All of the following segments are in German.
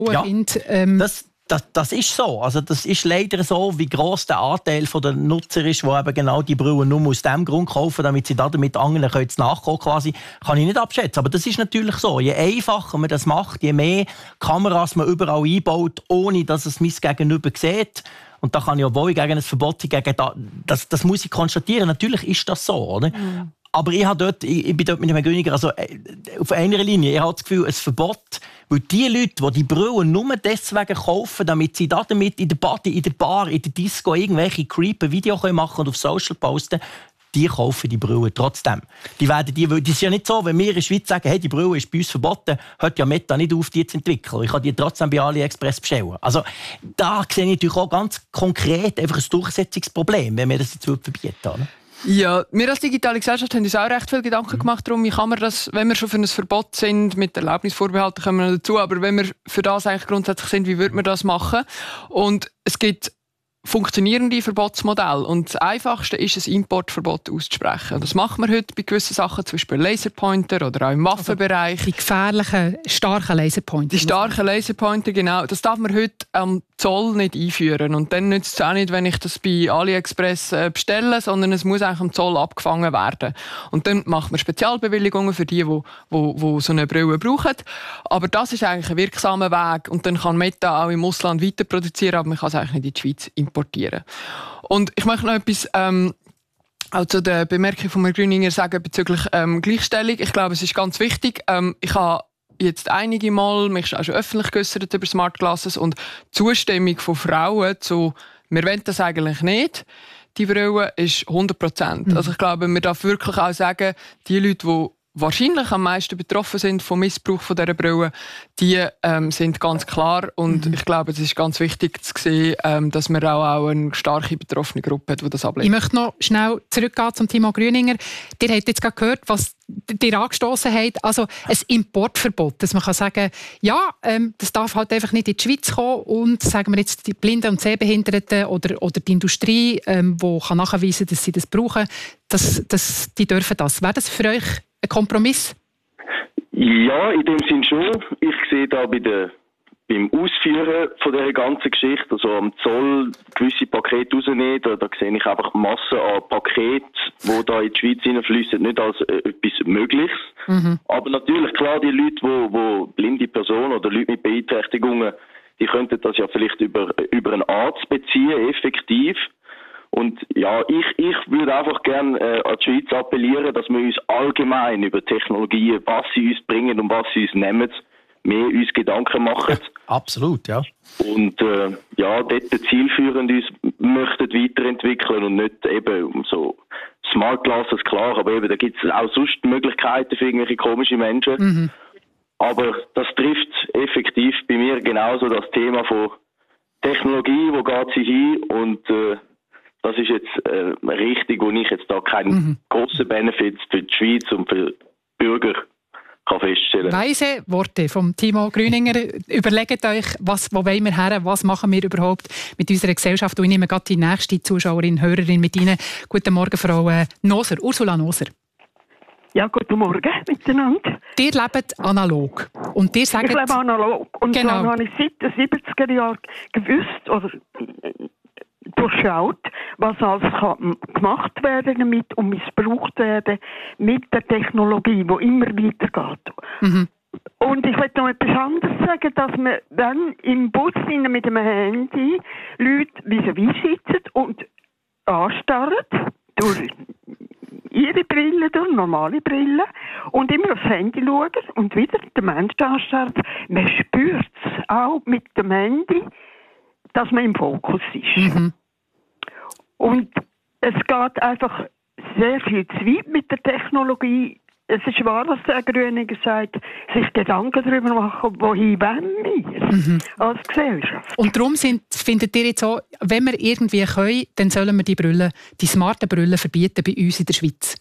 Ja, das ist so. Also das ist leider so, wie gross der Anteil der Nutzer ist, die eben genau die Brille nur aus dem Grund kaufen, damit sie damit anderen nachkommen quasi, kann ich nicht abschätzen. Aber das ist natürlich so. Je einfacher man das macht, je mehr Kameras man überall einbaut, ohne dass es mein Gegenüber sieht. Und da kann ich, obwohl ich gegen ein Verbot gegen das muss ich konstatieren. Natürlich ist das so, oder? Mhm. Aber ich bin dort mit dem Herrn Grüniger auf einer Linie. Ich habe das Gefühl, ein Verbot, weil die Leute, die die Brillen nur deswegen kaufen, damit sie damit in der Party, in der Bar, in der Disco irgendwelche creepy Videos machen und auf Social posten, die kaufen die Brillen trotzdem. Das ist ja nicht so, wenn wir in der Schweiz sagen, hey, die Brille ist bei uns verboten, hört ja Meta nicht auf, die zu entwickeln. Ich kann die trotzdem bei AliExpress bestellen. Also da sehe ich natürlich auch ganz konkret einfach ein Durchsetzungsproblem, wenn wir das jetzt verbieten. Oder? Ja, wir als digitale Gesellschaft haben uns auch recht viel Gedanken gemacht darum, wie kann man das, wenn wir schon für ein Verbot sind, mit Erlaubnisvorbehalten kommen wir noch dazu, aber wenn wir für das eigentlich grundsätzlich sind, wie würde man das machen? Und es gibt funktionierende Verbotsmodelle. Und das Einfachste ist, ein Importverbot auszusprechen. Und das macht man heute bei gewissen Sachen, zum Beispiel Laserpointer oder auch im Waffenbereich. Also die gefährlichen, starken Laserpointer. Die starken Laserpointer, genau. Das darf man heute am Zoll nicht einführen. Und dann nützt es auch nicht, wenn ich das bei AliExpress bestelle, sondern es muss eigentlich am Zoll abgefangen werden. Und dann macht man Spezialbewilligungen für die so eine Brille brauchen. Aber das ist eigentlich ein wirksamer Weg. Und dann kann Meta auch im Ausland weiter produzieren, aber man kann es eigentlich nicht in die Schweiz importieren. Und ich möchte noch etwas auch zu der Bemerkung von Herrn Grüninger sagen bezüglich Gleichstellung. Ich glaube, es ist ganz wichtig. Ich habe jetzt einige Mal mich auch schon öffentlich geäussert über Smart Glasses und die Zustimmung von Frauen zu «Wir wollen das eigentlich nicht», die Brille ist 100%. Also ich glaube, man darf wirklich auch sagen, die Leute, die wahrscheinlich am meisten betroffen sind vom Missbrauch von dieser Brille, die sind ganz klar. Und ich glaube, es ist ganz wichtig zu sehen, dass man auch eine starke betroffene Gruppe hat, die das ablehnt. Ich möchte noch schnell zurückgehen zum Thema Grüninger. Ihr habt jetzt gerade gehört, was ihr angestoßen habt. Also ein Importverbot, dass man kann sagen, ja, das darf halt einfach nicht in die Schweiz kommen und sagen wir jetzt die Blinden und Sehbehinderten oder die Industrie, die kann nachweisen, dass sie das brauchen, die dürfen das. Wäre das für euch ein Kompromiss? Ja, in dem Sinn schon. Ich sehe da beim Ausführen von dieser ganzen Geschichte, also am Zoll gewisse Pakete rausnehmen, da sehe ich einfach Massen an Paketen, die da in die Schweiz hineinfließen, nicht als etwas Mögliches. Aber natürlich, klar, die Leute, die blinde Personen oder Leute mit Beeinträchtigungen, die könnten das ja vielleicht über einen Arzt beziehen, effektiv. Und ja, ich würde einfach gerne an die Schweiz appellieren, dass wir uns allgemein über Technologien, was sie uns bringen und was sie uns nehmen, mehr uns Gedanken machen. Absolut, ja. Und dort zielführend uns möchten weiterentwickeln und nicht eben so Smart Glasses, klar, aber eben da gibt es auch sonst Möglichkeiten für irgendwelche komischen Menschen. Aber das trifft effektiv bei mir genauso das Thema von Technologie, wo geht sie hin und das ist jetzt richtig, wo ich jetzt da keinen grossen Benefit für die Schweiz und für die Bürger kann feststellen. Weise Worte vom Timo Grüninger. Überlegt euch, wo wollen wir her, was machen wir überhaupt mit unserer Gesellschaft. Und ich nehme gerade die nächste Zuschauerin, Hörerin mit Ihnen. Guten Morgen, Frau Noser, Ursula Noser. Ja, guten Morgen miteinander. Ihr lebt analog. Und ihr sagt, ich lebe analog. Und genau. dann habe ich seit den 70er Jahren gewusst oder durchschaut, was alles kann gemacht werden damit und missbraucht werden mit der Technologie, die immer weitergeht. Und ich möchte noch etwas anderes sagen, dass man dann im Bus mit dem Handy Leute vis-à-vis sitzen und anstarren durch ihre Brille, durch normale Brille und immer aufs Handy schauen und wieder den Menschen anstarren. Man spürt es auch mit dem Handy, dass man im Fokus ist. Und es geht einfach sehr viel zu weit mit der Technologie. Es ist wahr, was der Grüniger sagt, sich Gedanken darüber machen, wohin wollen wir als Gesellschaft. Und darum findet ihr jetzt so, wenn wir irgendwie können, dann sollen wir die smarten Brillen verbieten bei uns in der Schweiz?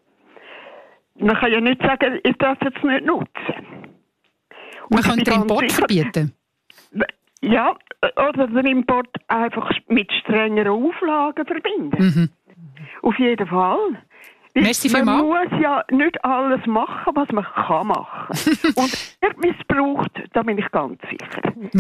Man kann ja nicht sagen, ich darf es nicht nutzen. Man könnte den Import verbieten? Ja, oder den Import einfach mit strengeren Auflagen verbinden. Auf jeden Fall. Merci man vielmals. muss ja nicht alles machen, was man kann machen. Und wird missbraucht, da bin ich ganz sicher.